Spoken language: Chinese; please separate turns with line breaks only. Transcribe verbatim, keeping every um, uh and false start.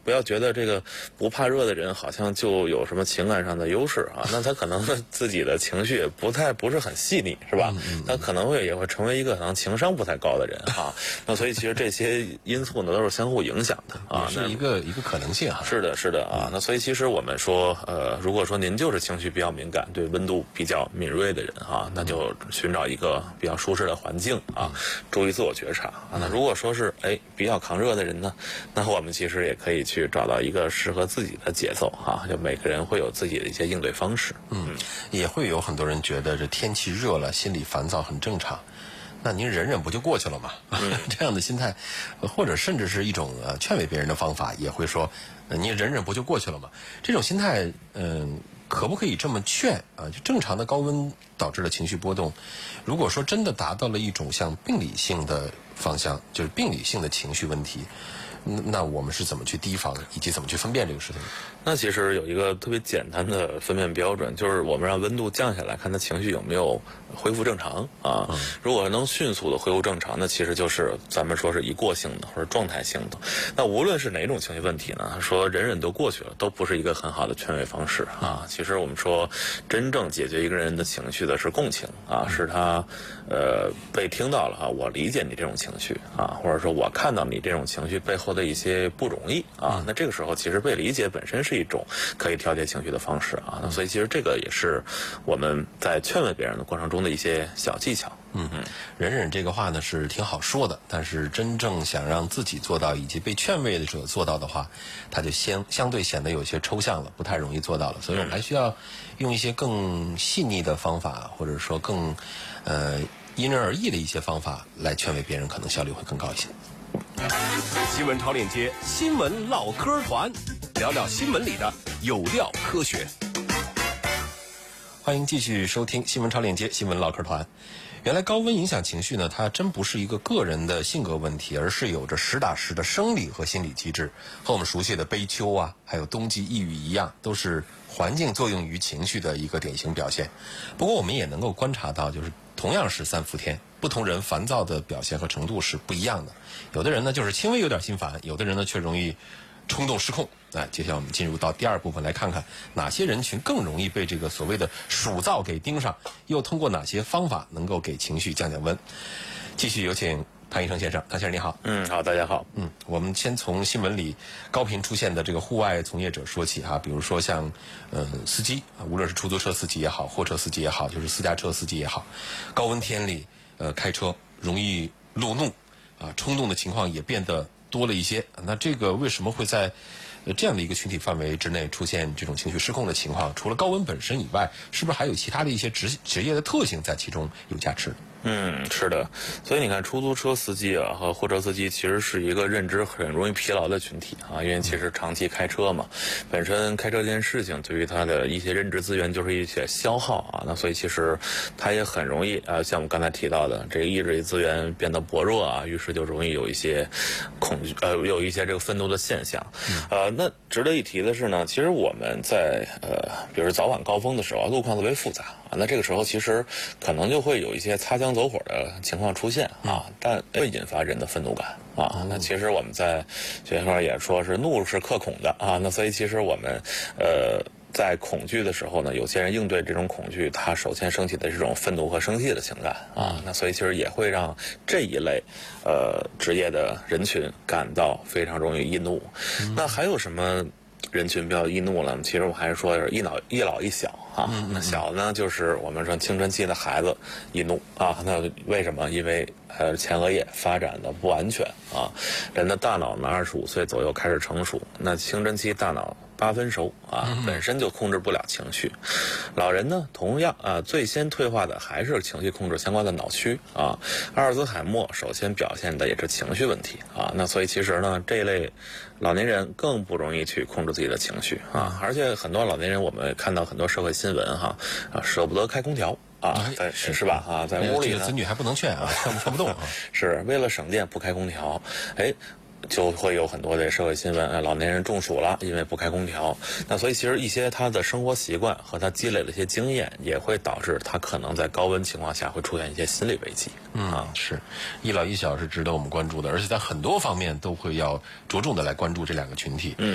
不要觉得这个不怕热的人好像就有什么情感上的优势啊，那他可能自己的情绪也不太不是很细腻，是吧？他可能会也会成为一个可能情商不太高的人啊。那所以其实这些因素呢都是相互影响的啊，
是一个一个可能性啊。
是的，是的啊。那所以其实我们说，呃，如果说您就是情绪比较敏感，对温度比较敏锐的人啊，那就寻找一个比较舒适的环境啊，注意自我觉察啊。那如果说是哎比较抗热的人呢，那我们其实也可以去找到一个适合自己的节奏啊。就每个人会有自己的一些应对方式。
嗯，也会有很多人觉得这天气热了，心里烦躁很正常。那您忍忍不就过去了吗？嗯、这样的心态，或者甚至是一种呃劝慰别人的方法，也会说，呃、你忍忍不就过去了吗？这种心态，嗯、呃，可不可以这么劝啊？就正常的高温导致的情绪波动，如果说真的达到了一种像病理性的方向，就是病理性的情绪问题，那我们是怎么去提防，以及怎么去分辨这个事情？
那其实有一个特别简单的分辨标准，就是我们让温度降下来，看他情绪有没有恢复正常啊。嗯、如果能迅速的恢复正常，那其实就是咱们说是一过性的或者状态性的。那无论是哪种情绪问题呢，说忍忍都过去了，都不是一个很好的劝慰方式啊。其实我们说，真正解决一个人的情绪的是共情啊，是他呃被听到了啊，我理解你这种情绪啊，或者说我看到你这种情绪背后的一些不容易啊。那这个时候其实被理解本身是一种可以调节情绪的方式啊，那所以其实这个也是我们在劝慰别人的过程中的一些小技巧。
嗯嗯，忍忍这个话呢是挺好说的，但是真正想让自己做到，以及被劝慰的者做到的话，它就相相对显得有些抽象了，不太容易做到了。所以我们还需要用一些更细腻的方法，或者说更呃因人而异的一些方法来劝慰别人，可能效率会更高一些。
新闻超链接，新闻唠嗑团，聊聊新闻里的有料科学。
欢迎继续收听新闻超链接新闻唠嗑团。原来高温影响情绪呢，它真不是一个个人的性格问题，而是有着实打实的生理和心理机制，和我们熟悉的悲秋啊，还有冬季抑郁一样，都是环境作用于情绪的一个典型表现。不过我们也能够观察到，就是同样是三伏天，不同人烦躁的表现和程度是不一样的。有的人呢就是轻微有点心烦，有的人呢却容易冲动失控。那接下来我们进入到第二部分，来看看哪些人群更容易被这个所谓的暑燥给盯上，又通过哪些方法能够给情绪降降温。继续有请潘医生先生。潘先生你好。
嗯，好，大家好。
嗯，我们先从新闻里高频出现的这个户外从业者说起哈，比如说像呃司机啊，无论是出租车司机也好，货车司机也好，就是私家车司机也好，高温天里呃开车容易路怒啊，冲动的情况也变得多了一些。那这个为什么会在呃这样的一个群体范围之内出现这种情绪失控的情况？除了高温本身以外，是不是还有其他的一些职职业的特性在其中有加持？
嗯，是的，所以你看，出租车司机啊和货车司机其实是一个认知很容易疲劳的群体啊，因为其实长期开车嘛，本身开车这件事情对于他的一些认知资源就是一些消耗啊，那所以其实他也很容易啊，像我们刚才提到的，这个意志力资源变得薄弱啊，于是就容易有一些恐惧，呃，有一些这个愤怒的现象。呃，那值得一提的是呢，其实我们在呃，比如早晚高峰的时候，路况特别复杂啊，那这个时候其实可能就会有一些擦枪走火的情况出现啊，但会引发人的愤怒感啊。那其实我们在学上也说是怒是克恐的啊，那所以其实我们呃在恐惧的时候呢，有些人应对这种恐惧，他首先升起的是这种愤怒和生气的情感啊，那所以其实也会让这一类呃职业的人群感到非常容易易怒。那还有什么人群比较易怒了？其实我还是说是一老一老一小啊。那小呢，就是我们说青春期的孩子易怒啊。那为什么？因为呃前额叶发展的不完全啊。人的大脑呢，二十五岁左右开始成熟，那青春期大脑八分熟啊，本身就控制不了情绪。老人呢，同样啊，最先退化的还是情绪控制相关的脑区啊。阿尔兹海默首先表现的也是情绪问题啊。那所以其实呢，这一类老年人更不容易去控制自己的情绪啊。而且很多老年人，我们看到很多社会新闻哈啊，舍不得开空调。啊，在是是吧？啊，在屋里呢，
子女还不能劝啊，劝不劝不动啊。
是为了省电不开空调，哎。就会有很多的社会新闻，哎，老年人中暑了，因为不开空调。那所以其实一些他的生活习惯和他积累的一些经验，也会导致他可能在高温情况下会出现一些心理危机。
嗯，啊，是一老一小是值得我们关注的，而且在很多方面都会要着重的来关注这两个群体。
嗯。